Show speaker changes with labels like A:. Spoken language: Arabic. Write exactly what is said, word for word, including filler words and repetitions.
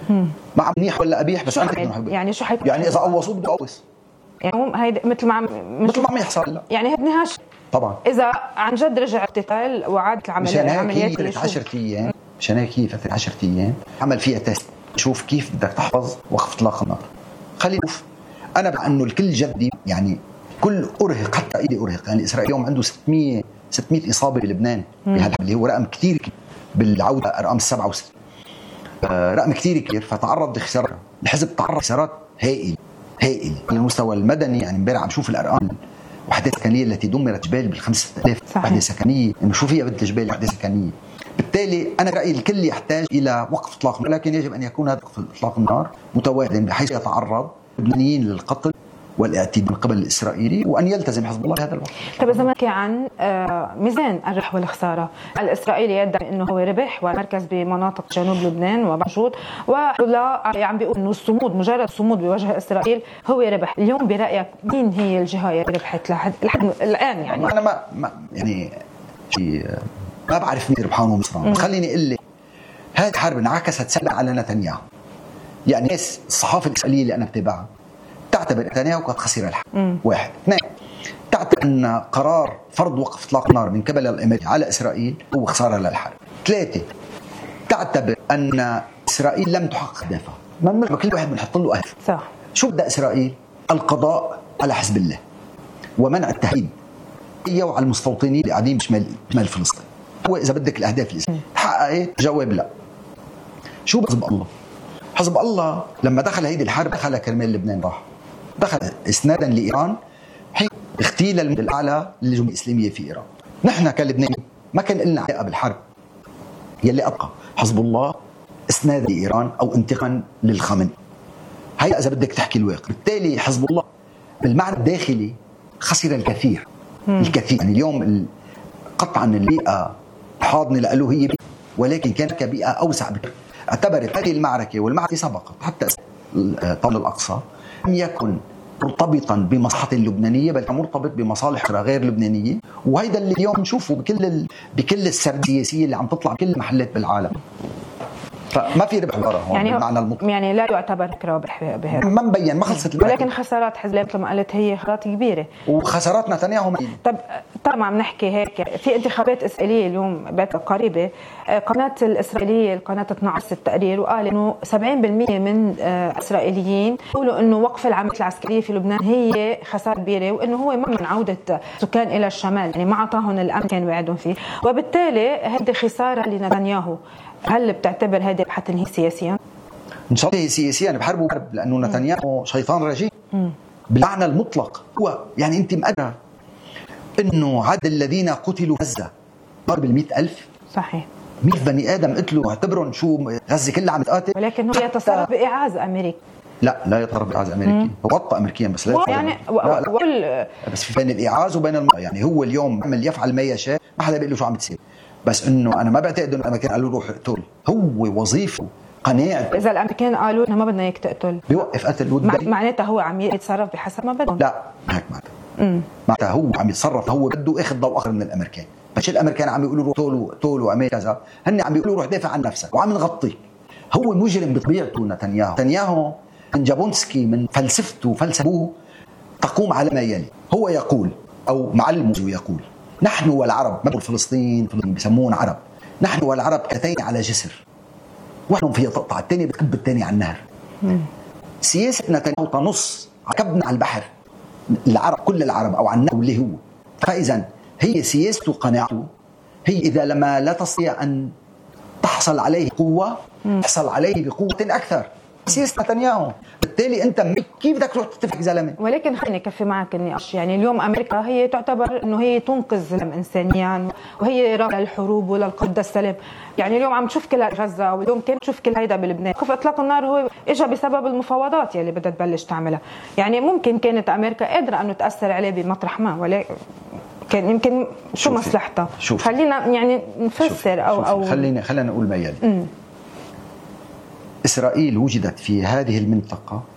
A: مع منيح ولا قبيح بس انا
B: يعني, يعني شو حيكون
A: يعني اذا قوصوا بده قوص
B: يعني هيدا مثل ما
A: مثل ما عم يحصل لا.
B: يعني هدنهاش
A: طبعا
B: اذا عن جد رجع اقتتال وعادت العمليات
A: هي عشرة ايام مشان هيك هي فتره عشرة ايام عمل فيها تيست شوف كيف بدك تحفظ وقف اطلاق النار. خلينا نشوف انا بقى انه الكل جدي يعني كل ارهق حتى ايدي ارهق يعني اسرائيل اليوم عنده ستمية ستمية اصابه بلبنان بهذا اللي هو رقم كثير كبير بالعوده ارقام سبعة وستين آه رقم كثير كبير فتعرض لخسارات الحزب تعرض لخسارات هائله هائله على المستوى المدني يعني امبارح عم شوف الارقام وحدة سكنيه التي دمرت جبال بالخمسة آلاف وحدة سكنيه انه شو فيها بدل جبال وحدة سكنيه. بالتالي انا رايي الكل يحتاج الى وقف اطلاق النار لكن يجب ان يكون هذا وقف اطلاق النار متوازن بحيث يتعرض اللبنانيين للقتل والاعتداء من قبل الاسرائيلي وان يلتزم حزب الله بهذا الوقت.
B: طيب اذا ما نحكي عن ميزان الربح والخساره، الاسرائيلي يدعي انه هو ربح والمركز بمناطق جنوب لبنان وبجود ولا عم بيقول انه الصمود مجرد صمود بوجه اسرائيل هو ربح. اليوم برايك مين هي الجهه اللي ربحت لحد لحد الان؟ يعني
A: انا ما, ما يعني شيء ما بعرف مين ربحان ومصران بس خليني اقول لك هذه الحرب انعكست سلبا على نتنياهو. يعني ناس الصحافه الاسرائيليه اللي انا بتابعها تعتبر نتنياهو قد خسر الحرب. مم. واحد اثنين تعتبر ان قرار فرض وقف اطلاق النار من قبل الامريكي على اسرائيل هو خساره للحرب. ثلاثه تعتبر ان اسرائيل لم تحقق اهدافها. ما كل واحد بنحط له اهداف.
B: صح.
A: شو بدأ اسرائيل؟ القضاء على حزب الله ومنع التهديد وعلى المستوطنين اللي قاعدين بشمال شمال فلسطين. هو اذا بدك الاهداف اللي تحققت جواب لا. شو حزب الله؟ حزب الله لما دخل هيدي الحرب دخل كرمال لبنان راح دخل اسنادا لايران حين اغتيال المجلس الاعلى للجمهوريه الاسلاميه في ايران. نحن كلبنانيين ما كان لنا علاقه بالحرب يلي ابقى حزب الله اسنادا لايران او انتقاما للخامنئي. هي اذا بدك تحكي الواقع. بالتالي حزب الله بالمعنى الداخلي خسر الكثير. مم. الكثير يعني اليوم قطعا البيئه حاضنه له هي ولكن كانت كبيئه اوسع بكثير. اعتبرت هذه المعركة والمعركة سبقت حتى طول الأقصى لم يكن مرتبطا بمصلحة اللبنانية بل مرتبط بمصالح غير لبنانية وهذا اللي اليوم نشوفه بكل ال... بكل السرد السياسية اللي عم تطلع بكل المحلات بالعالم. فما في ربح ورا هون
B: يعني
A: بالمعنى المطلق.
B: يعني لا يعتبر ربح بهذا
A: ما مبين ما خلصت المعركة.
B: ولكن خسارات حزب الله مثل ما قلت هي خسارات كبيرة
A: وخسارات نتنياهو.
B: طب طبعا عم نحكي هيك في انتخابات إسرائيلية اليوم قريبة قناة الإسرائيلية القناة اثني عشر التقرير وقال إنه سبعين بالمئة من إسرائيليين يقولوا إنه وقف العمليات العسكرية في لبنان هي خسارة كبيرة وإنه هو ممنوع عودة سكان إلى الشمال يعني ما أعطاهم الأمن كان وعدهم فيه وبالتالي هذه خسارة لنتنياهو. هل بتعتبر هذه حتى هي سياسيا؟
A: إن شاء الله هي سياسيا بحربه حرب لأنه نتنياهو شيطان رجيم بالمعنى المطلق. هو يعني أنت مقدرة إنه عدد الذين قتلوا غزة قرب المئة ألف.
B: صحيح.
A: مئة بني آدم قتلوا اعتبرون شو غزة كلها عم تقاتل.
B: ولكن هو يتصرف بإعاز أمريكي.
A: لا لا يتصرف بإعاز أمريكي. هو غطى أمريكيا بس لا
B: يعني
A: لا لا. وال... بس بين الإعاز وبين الم... يعني هو اليوم عمل يفعل ما يشاء ما حدا بيقول له شو عم تصير. بس انه انا ما بعتقد انه الامريكان قالوا روح اقتل. هو وظيفته قناعته
B: اذا الامريكان قالوا انه ما بدنا اياك تقتل
A: بيوقف قتل
B: مع... معناتها هو عم يتصرف بحسب ما بدهم.
A: لا هيك معناتها معناتها هو عم يتصرف هو بده ياخذ ضوء اخر من الامريكان. مش الامريكان عم يقولوا روح اقتلوا اقتلوا واعمل كذا هن عم يقولوا روح دافع عن نفسك وعم نغطيك. هو مجرم بطبيعته نتنياهو. نتنياهو من جابونسكي من فلسفته فلسفته تقوم على ما يلي. هو يقول او معلمه يقول نحن والعرب ما بقول فلسطين فلسطين بيسمون عرب. نحن والعرب كتين على جسر واحد فيها تقطع الثاني بتكب الثاني على النهر. سياسة نتنياهو تنص عكبنا على البحر العرب كل العرب او على النهر اللي هو. فاذا هي سياسته قناعته هي اذا لما لا تستطيع ان تحصل عليه قوة تحصل عليه بقوة اكثر. سياسة نتنياهو. بالتالي انت كيف بدك تروح تتفق زلمه.
B: ولكن خليني اكفي معك النقاش. يعني اليوم امريكا هي تعتبر انه هي تنقذ انسانيا وهي راغبه للحروب وللقضاء السلام. يعني اليوم عم تشوف كل غزه واليوم كانت تشوف كل هيدا بلبنان. وقف اطلاق النار هو اجى بسبب المفاوضات يلي بدها تبلش تعملها. يعني ممكن كانت امريكا قادره انه تاثر عليه بمطرح ما ولكن كان يمكن شو مصلحتها. خلينا يعني نفسر شوفي. او شوفي. او
A: خلينا خلينا نقول ما يلي. إسرائيل وجدت في هذه المنطقة